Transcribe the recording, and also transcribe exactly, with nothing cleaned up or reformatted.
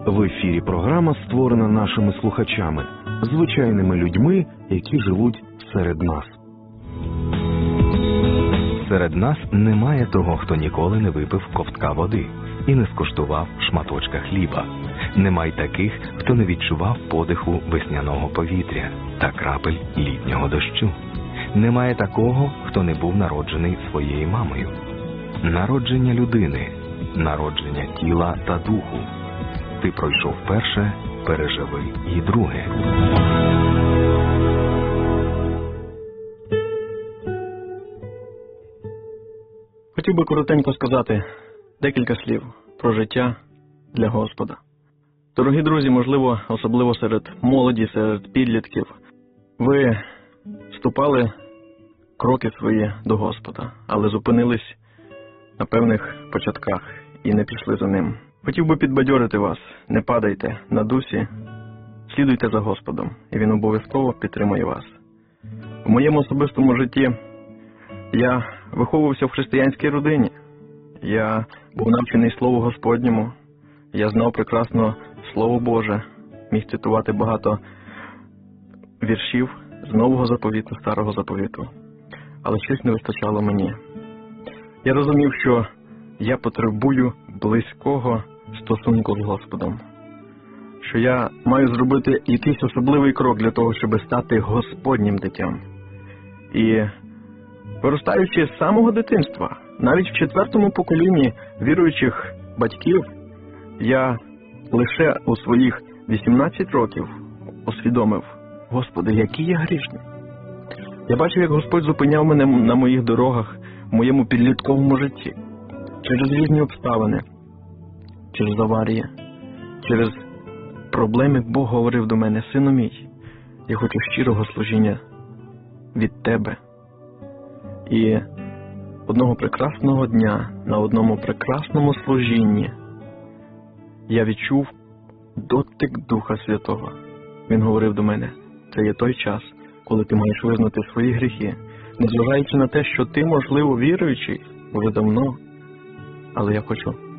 В ефірі програма створена нашими слухачами, звичайними людьми, які живуть серед нас. Серед нас немає того, хто ніколи не випив ковтка води і не скуштував шматочка хліба. Немає таких, хто не відчував подиху весняного повітря та крапель літнього дощу. Немає такого, хто не був народжений своєю мамою. Народження людини, народження тіла та духу. Ти пройшов перше, переживи і друге. Хотів би коротенько сказати декілька слів про життя для Господа. Дорогі друзі, можливо, особливо серед молоді, серед підлітків, ви ступали кроки свої до Господа, але зупинились на певних початках і не пішли за ним. Хотів би підбадьорити вас, не падайте на дусі, слідуйте за Господом, і Він обов'язково підтримує вас. В моєму особистому житті я виховувався в християнській родині. Я був навчений Слову Господньому. Я знав прекрасно Слово Боже. Міг цитувати багато віршів з Нового заповіту, Старого заповіту. Але щось не вистачало мені. Я розумів, що я потребую близького стосунку з Господом. Що я маю зробити якийсь особливий крок для того, щоб стати Господнім дитям. І виростаючи з самого дитинства, навіть в четвертому поколінні віруючих батьків, я лише у своїх вісімнадцять років усвідомив: Господи, який я грішний. Я бачив, як Господь зупиняв мене на моїх дорогах, в моєму підлітковому житті. Через різні обставини, через аварії, через проблеми Бог говорив до мене: сину мій, я хочу щирого служіння від тебе. І одного прекрасного дня, на одному прекрасному служінні, я відчув дотик Духа Святого. Він говорив до мене: це є той час, коли ти маєш визнати свої гріхи, незважаючи на те, що ти, можливо, віруючий, вже давно, але я хочу